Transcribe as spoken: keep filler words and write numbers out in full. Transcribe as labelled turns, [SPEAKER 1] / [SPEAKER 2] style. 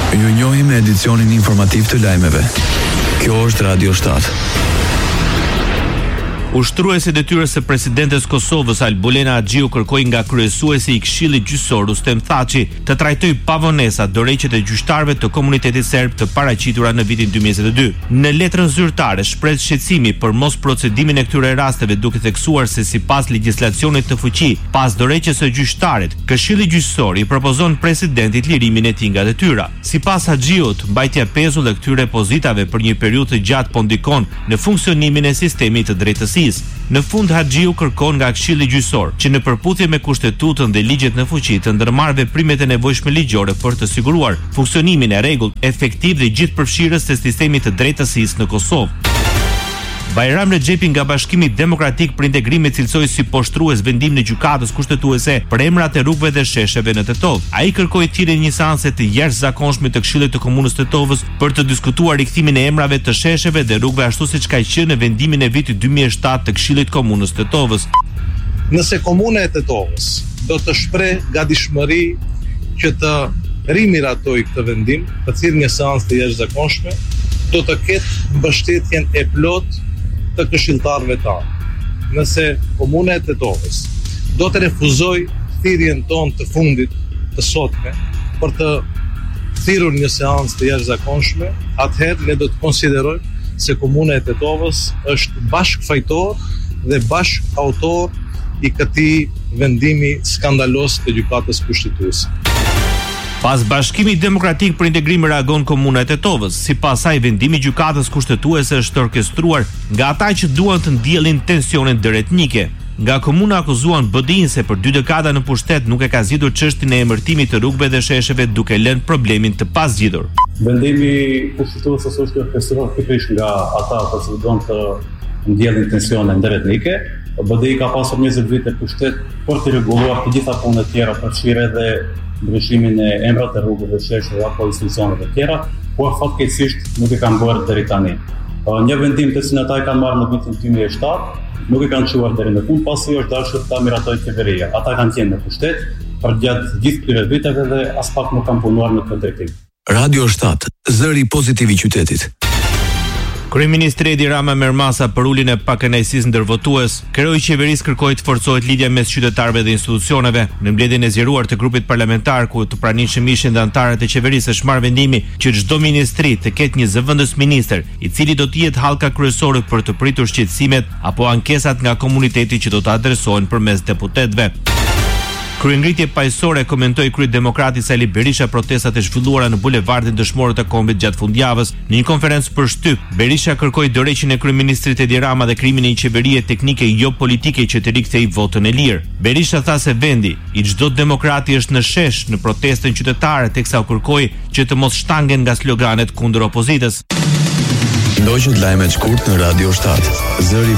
[SPEAKER 1] Ju njohim me edicionin informativ të lajmeve. Kjo është Radio shtat.
[SPEAKER 2] Ushtruesi detyrës së presidentes Kosovës Albulena Axhiu kërkoi nga kryesuesi i Këshillit Gjyqësor Rustem Thaçi të trajtojë pa vonesa dorëheqjet e gjyqtarëve të komunitetit serb të paraqitura në vitin dy mijë e njëzet e dy. Në letrën zyrtare shpreh shqetësimi për mos procedimin e këtyre rasteve, duke theksuar se sipas legjislacionit të fuqi, pas dorëheqjes së gjyqtarit, Këshilli Gjyqësor i propozon presidentit lirimin e tij nga detyra. Sipas Axhiut, mbajtja e pezull e këtyre pozitave për një periudhë të gjatë po ndikon në funksionimin e sistemit të drejtësisë. Në fund Axhiu kërkon nga Këshilli Gjyqësor që në përputhje me kushtetutën dhe ligjet në fuqi të ndërmarrë veprimet e nevojshme ligjore për të siguruar funksionimin e rregullt, efektiv dhe gjithëpërfshirës të sistemit të drejtësisë në Kosovë. Bajram Rexhepi nga Bashkimi Demokratik për Integrim e cilësoi si poshtrues vendimin e gjykatës kushtetuese për emrat e rrugëve dhe shesheve në Tetov. Ai kërkoi thirrjen e një seanse të jashtëzakonshme të Këshillit të Komunës Tetovës për të diskutuar rikthimin e emrave të shesheve dhe rrugëve ashtu siç ka qenë në vendimin e vitit dy mijë e shtatë të Këshillit të Komunës Tetovës.
[SPEAKER 3] Nëse Komuna e Tetovës do të shpreh gatishmëri që të rimiratoj këtë vendim, të thirrë një seancë të jashtëzakonshme, do të ketë mbështetjen e plotë të këshilltarëve tanë. Nëse Komuna e Tetovës do të refuzoj thirrjen tonë të fundit të sotme për të thirrur një seancë të jashtëzakonshme, atëherë ne do të konsiderojmë se Komuna e Tetovës është bashkëfajtor dhe bashkëautor i këtij vendimi skandalos të gjykatës kushtetuese.
[SPEAKER 2] Pas Bashkimi Demokratik për Integrim reagon Komuna e Tetovës. Sipas saj, vendimi i gjykatës kushtetuese është orkestruar nga ata që duan të ndjellin tensionin ndëretnike. Nga komuna akuzuan B D I-n se për dy dekada në pushtet nuk e ka zgjidhur çështjen e emërtimit të rrugëve dhe shesheve, duke lënë problemin të pazgjidhur.
[SPEAKER 4] Vendimi kushtetues është orkestruar pikërisht nga ata që duan të ndjellin tensione ndëretnike. B D I ka pasur njëzet vite pushtet për të rregulluar të gjitha punët e tjera, përfshirë edhe ndryshimin e emrave të rrugëve, shesheve apo institucioneve të tjera, por fatkeqësisht nuk e kanë bërë deri tani. Një vendim të cilin ata e kanë marrë në vitin dy mijë e shtatë, nuk e kanë çuar deri në fund, pasi është dashur ta miratojë qeveria. Ata kanë qenë në pushtet për gjatë gjithë këtyre viteve dhe as pak nuk kanë punuar në këtë drejtim.
[SPEAKER 1] Radio shtat, zëri pozitiv i qytetit.
[SPEAKER 2] Kryeministri Edi Rama merr masa për uljen e pakënaqësisë ndërvotues. Kreu i qeverisë kërkoi të forcohet lidhja mes qytetarëve dhe institucioneve. Në mbledhjen e zgjeruar të grupit parlamentar ku të pranishëm ishin dhe anëtarët e qeverisë, është marrë vendimi që çdo ministri të ketë një zëvendës ministër, i cili do të jetë hallka kryesore për të pritur shqetësimet apo ankesat nga komuniteti që do të adresohen përmes deputetëve. Kryengritje paqësore, komentoi kryedemokrati Sali Berisha protestat e zhvilluara në bulevardin dëshmorët të kombit gjatë fundjavës. Në një konferencë për shtyp, Berisha kërkoi dorëheqjen e kryeministrit Edi Rama dhe krimin e një qeverie teknike jo politike që të rikthejë votën e lirë. Berisha tha se vendi i çdo demokrati është në shesh në protestën qytetare, teksa u kërkoi që të mos shtangen nga sloganet kundër opozitës.
[SPEAKER 1] Ndoqët lajmet shkurt në Radio shtat. Zëri